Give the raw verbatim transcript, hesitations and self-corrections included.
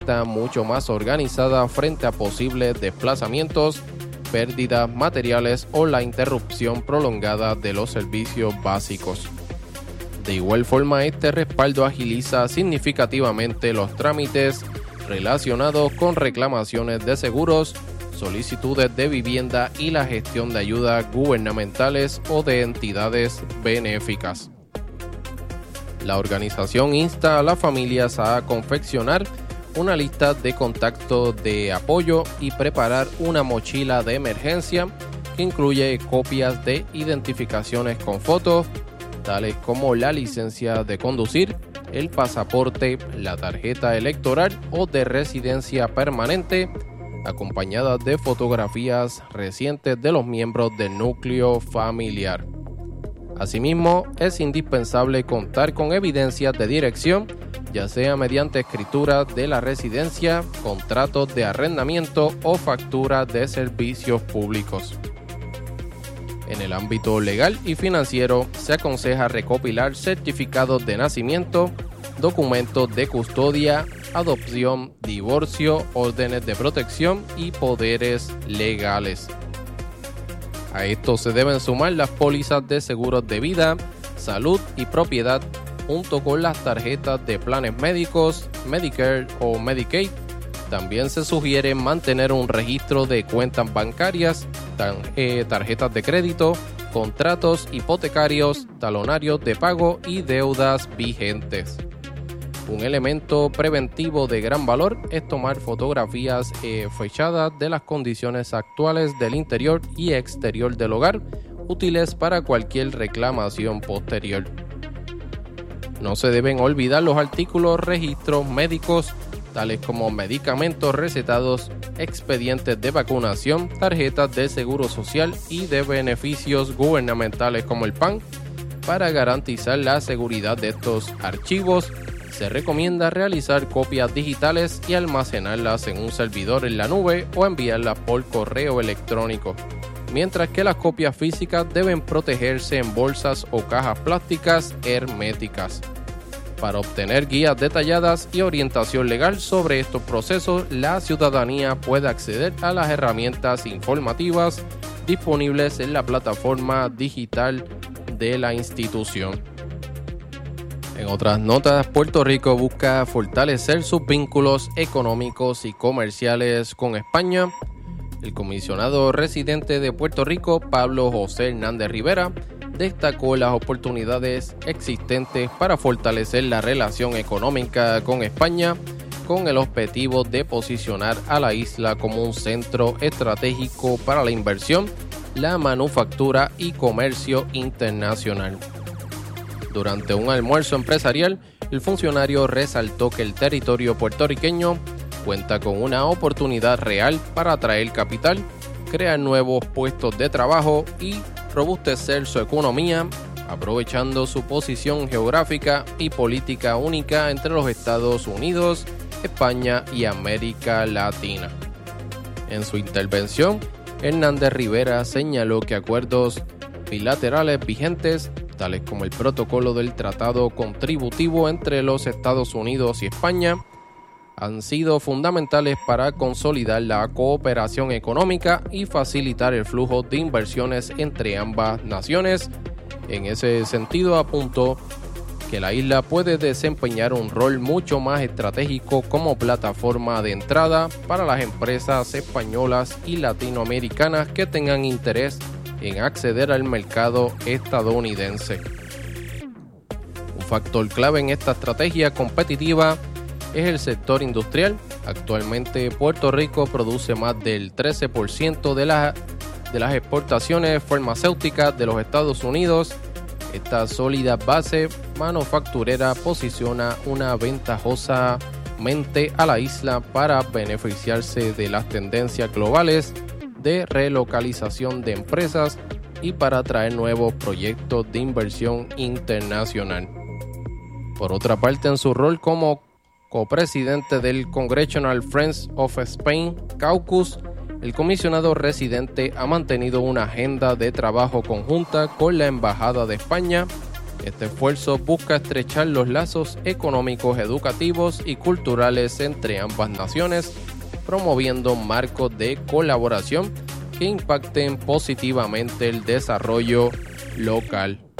está mucho más organizada frente a posibles desplazamientos, pérdidas materiales o la interrupción prolongada de los servicios básicos. De igual forma, este respaldo agiliza significativamente los trámites relacionados con reclamaciones de seguros, solicitudes de vivienda y la gestión de ayudas gubernamentales o de entidades benéficas. La organización insta a las familias a confeccionar una lista de contactos de apoyo y preparar una mochila de emergencia que incluye copias de identificaciones con fotos, tales como la licencia de conducir, el pasaporte, la tarjeta electoral o de residencia permanente, acompañadas de fotografías recientes de los miembros del núcleo familiar. Asimismo, es indispensable contar con evidencias de dirección, ya sea mediante escritura de la residencia, contratos de arrendamiento o facturas de servicios públicos. En el ámbito legal y financiero, se aconseja recopilar certificados de nacimiento, documentos de custodia, adopción, divorcio, órdenes de protección y poderes legales. A esto se deben sumar las pólizas de seguros de vida, salud y propiedad, junto con las tarjetas de planes médicos, Medicare o Medicaid. También se sugiere mantener un registro de cuentas bancarias, tarjetas de crédito, contratos hipotecarios, talonarios de pago y deudas vigentes. Un elemento preventivo de gran valor es tomar fotografías eh, fechadas de las condiciones actuales del interior y exterior del hogar, útiles para cualquier reclamación posterior. No se deben olvidar los artículos registros médicos, tales como medicamentos recetados, expedientes de vacunación, tarjetas de seguro social y de beneficios gubernamentales como el P A N. Para garantizar la seguridad de estos archivos, se recomienda realizar copias digitales y almacenarlas en un servidor en la nube o enviarlas por correo electrónico, mientras que las copias físicas deben protegerse en bolsas o cajas plásticas herméticas. Para obtener guías detalladas y orientación legal sobre estos procesos, la ciudadanía puede acceder a las herramientas informativas disponibles en la plataforma digital de la institución. En otras notas, Puerto Rico busca fortalecer sus vínculos económicos y comerciales con España. El comisionado residente de Puerto Rico, Pablo José Hernández Rivera, destacó las oportunidades existentes para fortalecer la relación económica con España, con el objetivo de posicionar a la isla como un centro estratégico para la inversión, la manufactura y comercio internacional. Durante un almuerzo empresarial, el funcionario resaltó que el territorio puertorriqueño cuenta con una oportunidad real para atraer capital, crear nuevos puestos de trabajo y robustecer su economía, aprovechando su posición geográfica y política única entre los Estados Unidos, España y América Latina. En su intervención, Hernández Rivera señaló que acuerdos bilaterales vigentes, tales como el protocolo del Tratado Contributivo entre los Estados Unidos y España, han sido fundamentales para consolidar la cooperación económica y facilitar el flujo de inversiones entre ambas naciones. En ese sentido, apuntó que la isla puede desempeñar un rol mucho más estratégico como plataforma de entrada para las empresas españolas y latinoamericanas que tengan interés en acceder al mercado estadounidense. Un factor clave en esta estrategia competitiva es el sector industrial. Actualmente Puerto Rico produce más del trece por ciento de, la, de las exportaciones farmacéuticas de los Estados Unidos. Esta sólida base manufacturera posiciona una ventajosamente a la isla para beneficiarse de las tendencias globales de relocalización de empresas y para atraer nuevos proyectos de inversión internacional. Por otra parte, en su rol como copresidente del Congressional Friends of Spain Caucus, el comisionado residente ha mantenido una agenda de trabajo conjunta con la Embajada de España Este esfuerzo busca estrechar los lazos económicos, educativos y culturales entre ambas naciones, promoviendo marcos de colaboración que impacten positivamente el desarrollo local.